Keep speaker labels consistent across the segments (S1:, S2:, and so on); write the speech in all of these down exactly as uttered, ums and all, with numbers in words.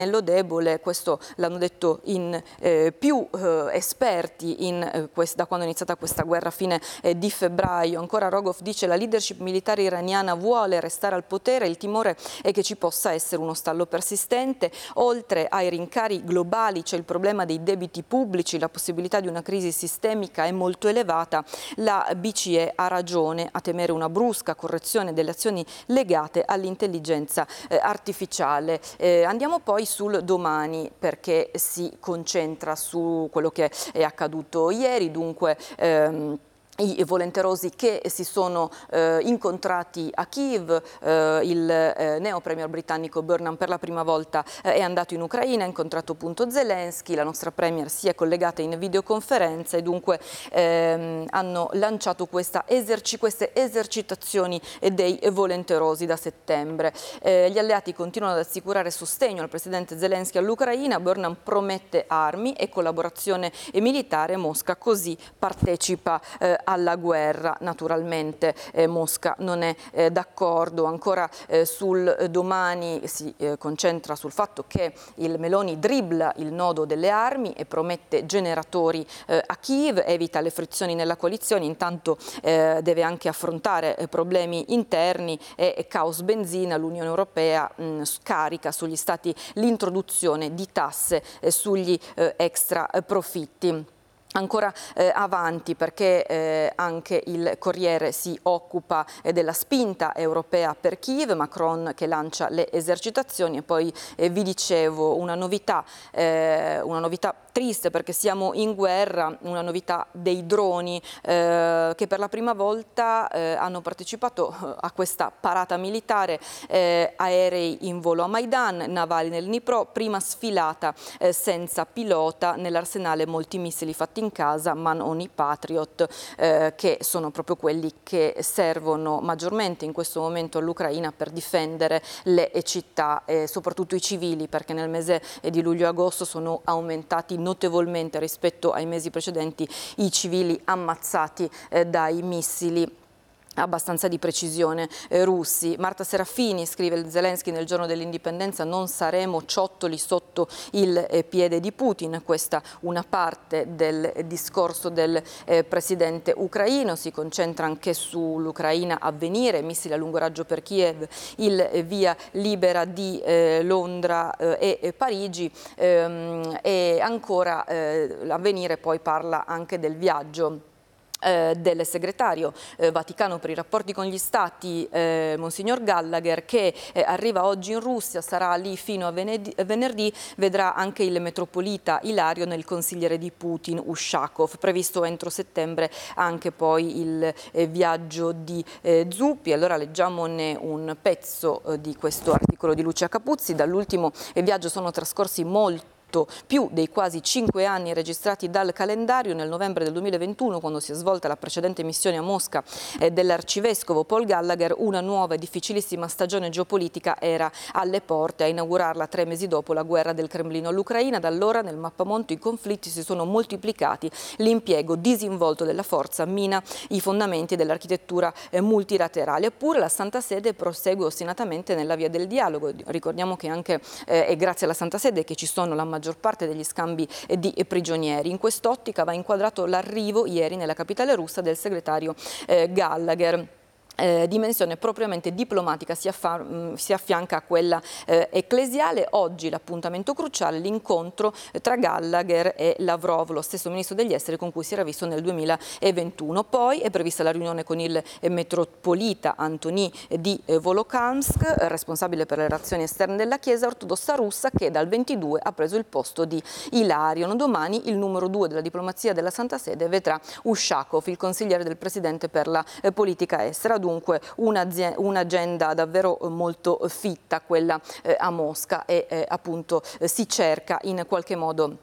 S1: debole, questo l'hanno detto in eh, più eh, esperti in, eh, quest, da quando è iniziata questa guerra a fine eh, di febbraio. Ancora Rogov dice: la leadership militare iraniana vuole restare al potere, il timore è che ci possa essere uno stallo persistente. Oltre ai rincari globali c'è il problema dei debiti pubblici, la possibilità di una crisi sistemica è molto elevata. La B C E ha ragione a temere una brusca correzione delle azioni legate all'intelligenza eh, artificiale. Eh, andiamo poi sul Domani, perché si concentra su quello che è accaduto ieri, dunque ehm, i volenterosi che si sono eh, incontrati a Kiev. Eh, il eh, neo premier britannico Burnham per la prima volta eh, è andato in Ucraina, ha incontrato appunto Zelensky, la nostra premier si è collegata in videoconferenza e dunque ehm, hanno lanciato questa eserci queste esercitazioni dei volenterosi da settembre. Eh, gli alleati continuano ad assicurare sostegno al presidente Zelensky all'Ucraina, Burnham promette armi e collaborazione militare, Mosca così partecipa eh, alla guerra. Naturalmente eh, Mosca non è eh, d'accordo. Ancora eh, sul Domani si eh, concentra sul fatto che il Meloni dribbla il nodo delle armi e promette generatori eh, a Kiev, evita le frizioni nella coalizione, intanto eh, deve anche affrontare eh, problemi interni e, e caos benzina. L'Unione Europea mh, scarica sugli stati l'introduzione di tasse eh, sugli eh, extra eh, profitti. Ancora eh, avanti, perché eh, anche il Corriere si occupa eh, della spinta europea per Kiev, Macron che lancia le esercitazioni e poi eh, vi dicevo una novità, eh, una novità triste perché siamo in guerra, una novità dei droni eh, che per la prima volta eh, hanno partecipato a questa parata militare, eh, aerei in volo a Maidan, navali nel Dnipro, prima sfilata eh, senza pilota, nell'arsenale molti missili fatti in casa, ma non i Patriot, eh, che sono proprio quelli che servono maggiormente in questo momento all'Ucraina per difendere le città e soprattutto i civili, perché nel mese di luglio e agosto sono aumentati notevolmente rispetto ai mesi precedenti i civili ammazzati eh, dai missili abbastanza di precisione eh, russi. Marta Serafini scrive: Zelensky nel giorno dell'indipendenza: non saremo ciottoli sotto il eh, piede di Putin. Questa una parte del eh, discorso del eh, presidente ucraino. Si concentra anche sull'Ucraina a venire, missili a lungo raggio per Kiev, il eh, via libera di eh, Londra eh, e Parigi, ehm, e ancora eh, l'Avvenire poi parla anche del viaggio Eh, del segretario eh, Vaticano per i rapporti con gli stati, eh, Monsignor Gallagher, che eh, arriva oggi in Russia, sarà lì fino a venerdì, venerdì, vedrà anche il metropolita Ilario nel consigliere di Putin Ushakov, previsto entro settembre anche poi il eh, viaggio di eh, Zuppi. Allora leggiamone un pezzo eh, di questo articolo di Lucia Capuzzi. Dall'ultimo eh, viaggio sono trascorsi molti più dei quasi cinque anni registrati dal calendario. Nel novembre del duemilaventuno, quando si è svolta la precedente missione a Mosca eh, dell'arcivescovo Paul Gallagher, una nuova e difficilissima stagione geopolitica era alle porte. A inaugurarla tre mesi dopo la guerra del Cremlino all'Ucraina. Da allora nel mappamondo i conflitti si sono moltiplicati, l'impiego disinvolto della forza mina i fondamenti dell'architettura eh, multilaterale. Eppure la Santa Sede prosegue ostinatamente nella via del dialogo. Ricordiamo che anche eh, è grazie alla Santa Sede che ci sono la maggior maggior parte degli scambi di prigionieri. In quest'ottica va inquadrato l'arrivo ieri nella capitale russa del segretario eh, Gallagher. Eh, dimensione propriamente diplomatica si, mh, si affianca a quella eh, ecclesiale. Oggi l'appuntamento cruciale, l'incontro tra Gallagher e Lavrov, lo stesso ministro degli esteri con cui si era visto nel duemilaventuno. Poi è prevista la riunione con il eh, metropolita Antoni di eh, Volokamsk, responsabile per le relazioni esterne della Chiesa ortodossa russa, che dal ventidue ha preso il posto di Ilarion. Domani il numero due della diplomazia della Santa Sede vedrà Ushakov, il consigliere del presidente per la eh, politica estera. Dunque un'agenda davvero molto fitta quella eh, a Mosca e eh, appunto eh, si cerca in qualche modo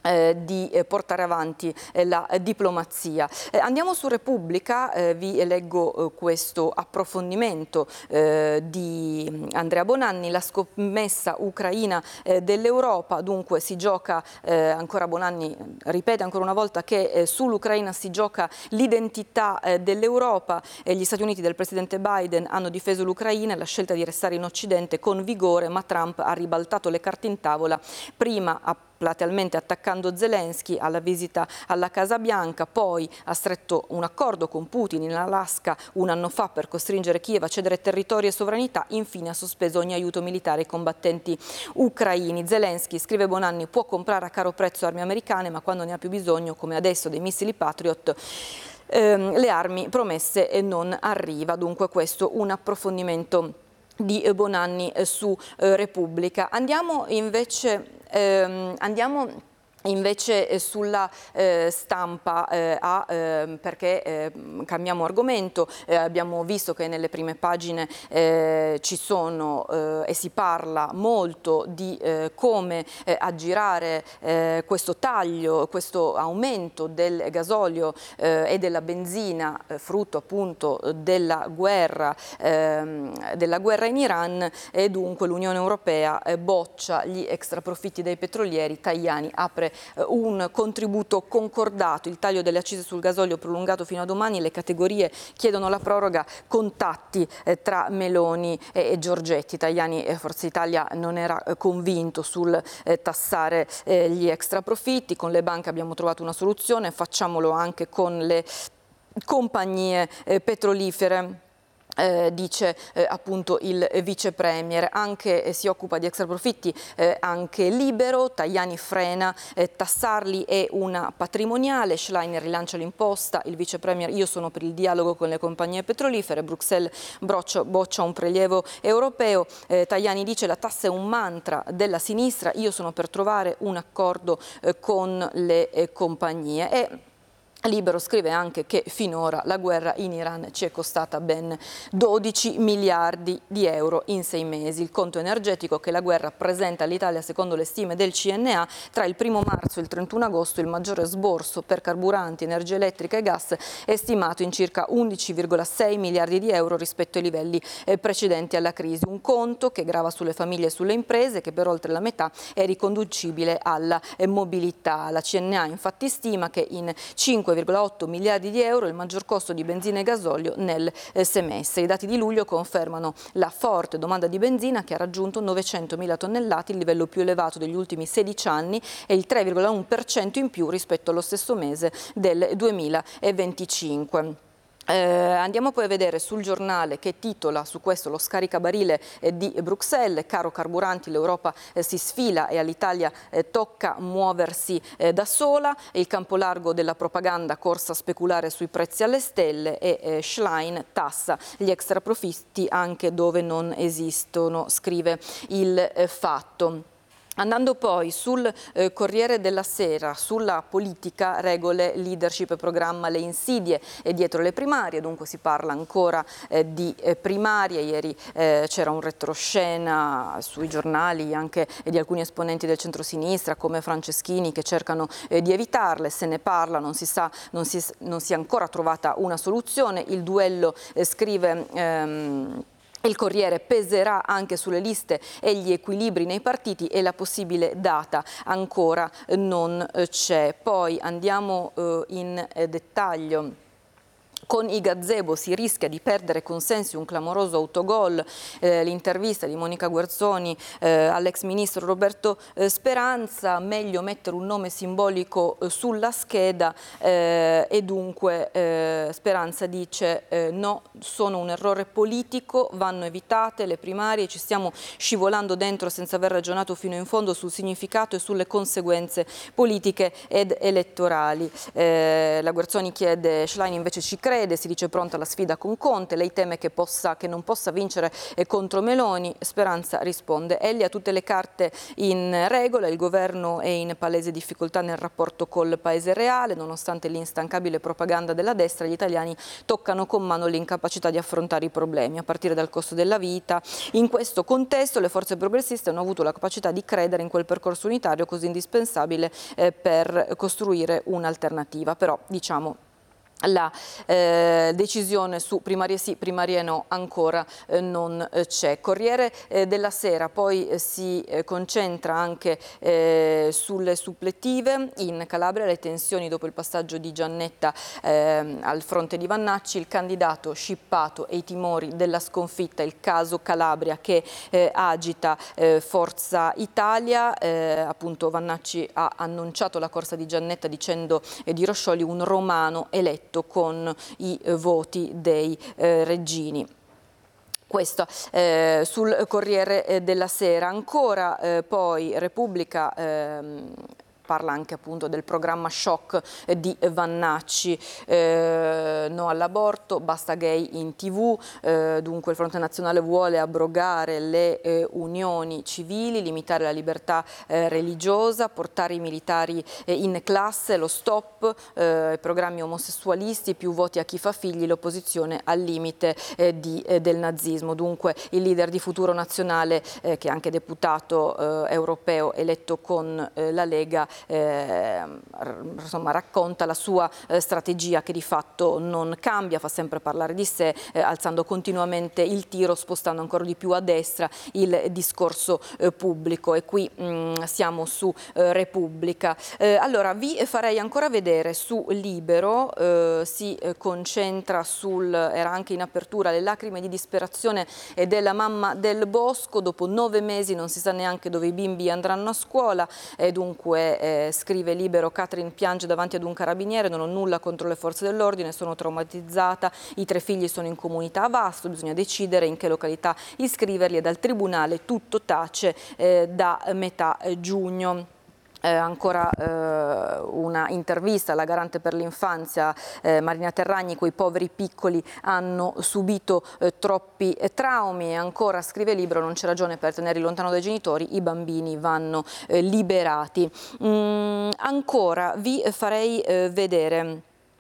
S1: Eh, di eh, portare avanti eh, la eh, diplomazia. Eh, andiamo su Repubblica, eh, vi leggo eh, questo approfondimento eh, di Andrea Bonanni, la scommessa ucraina eh, dell'Europa. Dunque si gioca, eh, ancora Bonanni ripete ancora una volta che eh, sull'Ucraina si gioca l'identità eh, dell'Europa. Eh, gli Stati Uniti del presidente Biden hanno difeso l'Ucraina e la scelta di restare in Occidente con vigore, ma Trump ha ribaltato le carte in tavola, prima a platealmente attaccando Zelensky alla visita alla Casa Bianca, poi ha stretto un accordo con Putin in Alaska un anno fa per costringere Kiev a cedere territori e sovranità, infine ha sospeso ogni aiuto militare ai combattenti ucraini. Zelensky, scrive Bonanni, può comprare a caro prezzo armi americane, ma quando ne ha più bisogno, come adesso dei missili Patriot, ehm, le armi promesse non arriva. Dunque questo un approfondimento di Bonanni su eh, Repubblica. Andiamo invece Ehm, andiamo invece sulla eh, stampa, eh, a, eh, perché eh, cambiamo argomento, eh, abbiamo visto che nelle prime pagine eh, ci sono eh, e si parla molto di eh, come eh, aggirare eh, questo taglio, questo aumento del gasolio eh, e della benzina, eh, frutto appunto della guerra, eh, della guerra in Iran, e dunque l'Unione Europea eh, boccia gli extraprofitti dei petrolieri. Tajani apre un contributo concordato, il taglio delle accise sul gasolio prolungato fino a domani, le categorie chiedono la proroga, contatti eh, tra Meloni e, e Giorgetti. Tajani e Forza Italia non era eh, convinto sul eh, tassare eh, gli extraprofitti, con le banche abbiamo trovato una soluzione, facciamolo anche con le compagnie eh, petrolifere. Eh, dice eh, appunto il vice premier, anche eh, si occupa di extraprofitti eh, anche Libero. Tajani frena, eh, tassarli è una patrimoniale, Schlein rilancia l'imposta, il vice premier io sono per il dialogo con le compagnie petrolifere, Bruxelles broccia, boccia un prelievo europeo, eh, Tajani dice la tassa è un mantra della sinistra, io sono per trovare un accordo eh, con le eh, compagnie. E Libero scrive anche che finora la guerra in Iran ci è costata ben dodici miliardi di euro in sei mesi. Il conto energetico che la guerra presenta all'Italia, secondo le stime del C N A, tra il primo marzo e il trentuno agosto il maggiore sborso per carburanti, energia elettrica e gas è stimato in circa undici virgola sei miliardi di euro rispetto ai livelli eh, precedenti alla crisi. Un conto che grava sulle famiglie e sulle imprese, che per oltre la metà è riconducibile alla eh, mobilità. La C N A infatti stima che in cinque virgola otto miliardi di euro il maggior costo di benzina e gasolio nel eh, semestre. I dati di luglio confermano la forte domanda di benzina che ha raggiunto novecentomila tonnellate, il livello più elevato degli ultimi sedici anni e il tre virgola uno per cento in più rispetto allo stesso mese del duemilaventicinque. Eh, andiamo poi a vedere sul giornale che titola su questo lo scaricabarile eh, di Bruxelles, caro carburanti, l'Europa eh, si sfila e all'Italia eh, tocca muoversi eh, da sola, il campo largo della propaganda, corsa a speculare sui prezzi alle stelle, e eh, Schlein tassa gli extraprofitti anche dove non esistono, scrive il eh, Fatto. Andando poi sul eh, Corriere della Sera, sulla politica, regole, leadership e programma, le insidie e dietro le primarie, dunque si parla ancora eh, di eh, primarie. Ieri eh, c'era un retroscena sui giornali anche eh, di alcuni esponenti del centrosinistra come Franceschini che cercano eh, di evitarle, se ne parla, non si sa, non si, non si è ancora trovata una soluzione. Il duello, eh, scrive ehm, il Corriere, peserà anche sulle liste e gli equilibri nei partiti e la possibile data ancora non c'è. Poi andiamo eh, in eh, dettaglio. Con i gazebo si rischia di perdere consensi, un clamoroso autogol, eh, l'intervista di Monica Guerzoni eh, all'ex ministro Roberto eh, Speranza, meglio mettere un nome simbolico eh, sulla scheda eh, e dunque eh, Speranza dice eh, no, sono un errore politico, vanno evitate le primarie, ci stiamo scivolando dentro senza aver ragionato fino in fondo sul significato e sulle conseguenze politiche ed elettorali. Eh, la Guerzoni chiede, Schlein invece ci crede, crede, si dice pronta alla sfida con Conte, lei teme che, possa, che non possa vincere contro Meloni, Speranza risponde: egli ha tutte le carte in regola, il governo è in palese difficoltà nel rapporto col paese reale, nonostante l'instancabile propaganda della destra, gli italiani toccano con mano l'incapacità di affrontare i problemi, a partire dal costo della vita. In questo contesto le forze progressiste hanno avuto la capacità di credere in quel percorso unitario così indispensabile eh, per costruire un'alternativa. Però, diciamo, la eh, decisione su primarie sì, primarie no ancora eh, non eh, c'è. Corriere eh, della Sera poi eh, si eh, concentra anche eh, sulle suppletive. In Calabria le tensioni dopo il passaggio di Giannetta eh, al fronte di Vannacci, il candidato scippato e i timori della sconfitta, il caso Calabria che eh, agita eh, Forza Italia. Eh, appunto Vannacci ha annunciato la corsa di Giannetta dicendo eh, di Roscioli un romano eletto con i eh, voti dei eh, reggini. Questo eh, sul Corriere eh, della Sera. Ancora eh, poi Repubblica ehm, parla anche appunto del programma shock eh, di Vannacci, eh, no all'aborto, basta gay in tv, eh, dunque il Fronte Nazionale vuole abrogare le eh, unioni civili, limitare la libertà eh, religiosa, portare i militari eh, in classe, lo stop, eh, programmi omosessualisti, più voti a chi fa figli, l'opposizione al limite eh, di, eh, del nazismo. Dunque il leader di Futuro Nazionale, eh, che è anche deputato eh, europeo eletto con eh, la Lega, Eh, insomma, racconta la sua eh, strategia che di fatto non cambia, fa sempre parlare di sé, eh, alzando continuamente il tiro, spostando ancora di più a destra il discorso eh, pubblico, e qui mh, siamo su eh, Repubblica. Eh, allora vi farei ancora vedere su Libero, eh, si eh, concentra sul, era anche in apertura, le lacrime di disperazione eh, della mamma del Bosco, dopo nove mesi non si sa neanche dove i bimbi andranno a scuola, e dunque Eh, scrive Libero, Catherine piange davanti ad un carabiniere, non ho nulla contro le forze dell'ordine, sono traumatizzata, i tre figli sono in comunità a Vasto, bisogna decidere in che località iscriverli e dal tribunale tutto tace eh, da metà giugno. Eh, ancora eh, una intervista alla garante per l'infanzia eh, Marina Terragni: quei poveri piccoli hanno subito eh, troppi eh, traumi. E ancora scrive Libero, non c'è ragione per tenerli lontano dai genitori, i bambini vanno eh, liberati. Mm, ancora vi farei eh, vedere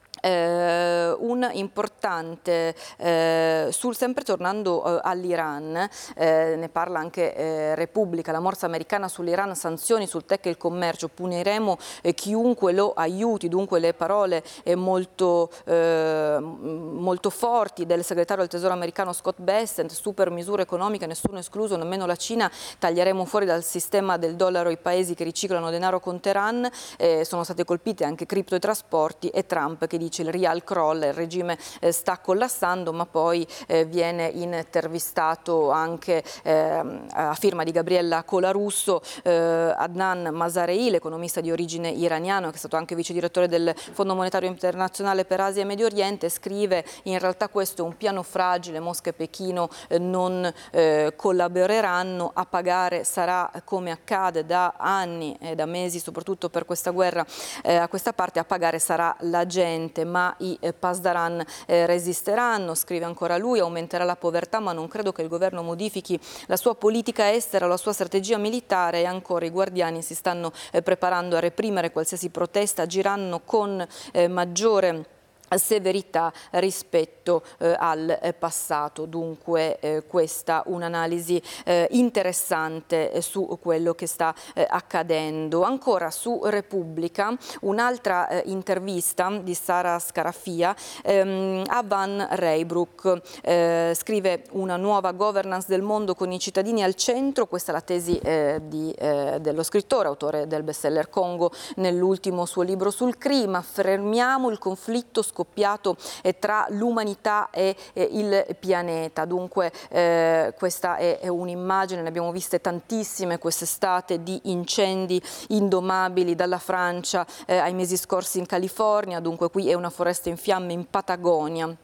S1: Eh, un importante, eh, sul, sempre tornando eh, all'Iran, eh, ne parla anche eh, Repubblica, la morsa americana sull'Iran, sanzioni sul tech e il commercio, puniremo eh, chiunque lo aiuti, dunque le parole eh, molto, eh, molto forti del segretario del tesoro americano Scott Bessent: super misure economiche, nessuno escluso, nemmeno la Cina, taglieremo fuori dal sistema del dollaro i paesi che riciclano denaro con Teheran, eh, sono state colpite anche cripto e trasporti, e Trump che dice il real crolla, il regime eh, sta collassando, ma poi eh, viene intervistato anche eh, a firma di Gabriella Colarusso eh, Adnan Masarei, l'economista di origine iraniano che è stato anche vice direttore del Fondo Monetario Internazionale per Asia e Medio Oriente, scrive: in realtà questo è un piano fragile, Mosca e Pechino eh, non eh, collaboreranno, a pagare sarà, come accade da anni e da mesi soprattutto per questa guerra eh, a questa parte, a pagare sarà la gente, ma i eh, Pasdaran eh, resisteranno. Scrive ancora lui: aumenterà la povertà, ma non credo che il governo modifichi la sua politica estera, la sua strategia militare. E ancora, i guardiani si stanno eh, preparando a reprimere qualsiasi protesta, agiranno con eh, maggiore severità rispetto eh, al eh, passato. Dunque eh, questa un'analisi eh, interessante eh, su quello che sta eh, accadendo. Ancora su Repubblica un'altra eh, intervista di Sara Scarafia ehm, a Van Reybrouck, eh, scrive: una nuova governance del mondo con i cittadini al centro, questa è la tesi eh, di, eh, dello scrittore, autore del bestseller Congo nell'ultimo suo libro sul clima. Fermiamo il conflitto scoppiato eh, tra l'umanità e eh, il pianeta. Dunque eh, questa è, è un'immagine, ne abbiamo viste tantissime quest'estate, di incendi indomabili dalla Francia eh, ai mesi scorsi in California. Dunque qui è una foresta in fiamme in Patagonia.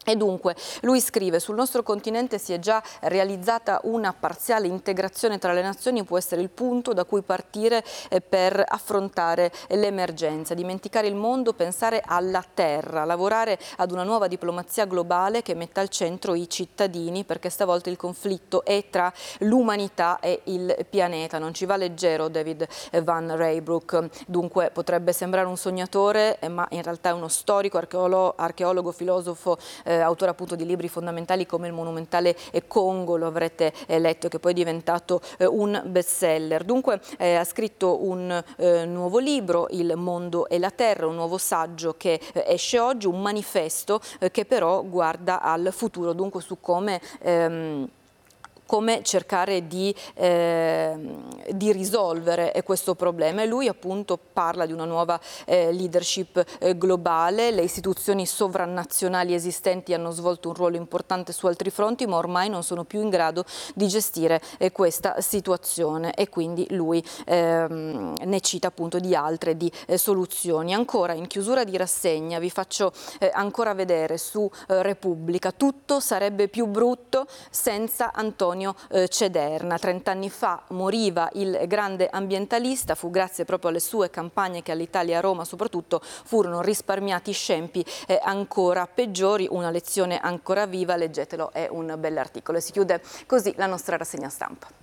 S1: E dunque lui scrive: sul nostro continente si è già realizzata una parziale integrazione tra le nazioni, può essere il punto da cui partire eh, per affrontare l'emergenza, dimenticare il mondo, pensare alla terra, lavorare ad una nuova diplomazia globale che metta al centro i cittadini, perché stavolta il conflitto è tra l'umanità e il pianeta. Non ci va leggero David Van Reybrouck. Dunque potrebbe sembrare un sognatore, eh, ma in realtà è uno storico, archeologo, archeologo filosofo, eh, autore appunto di libri fondamentali come il monumentale Congo, lo avrete eh, letto, che poi è diventato eh, un bestseller. Dunque eh, ha scritto un eh, nuovo libro, Il mondo e la terra, un nuovo saggio che eh, esce oggi, un manifesto eh, che però guarda al futuro, dunque su come ehm, come cercare di, eh, di risolvere questo problema, e lui appunto parla di una nuova eh, leadership eh, globale. Le istituzioni sovranazionali esistenti hanno svolto un ruolo importante su altri fronti, ma ormai non sono più in grado di gestire eh, questa situazione, e quindi lui ehm, ne cita appunto di altre di eh, soluzioni. Ancora in chiusura di rassegna vi faccio eh, ancora vedere su eh, Repubblica: tutto sarebbe più brutto senza Antonio Cederna. Trent'anni fa moriva il grande ambientalista, fu grazie proprio alle sue campagne che all'Italia, a Roma soprattutto, furono risparmiati scempi eh, ancora peggiori. Una lezione ancora viva, leggetelo, è un bell'articolo. E si chiude così la nostra rassegna stampa.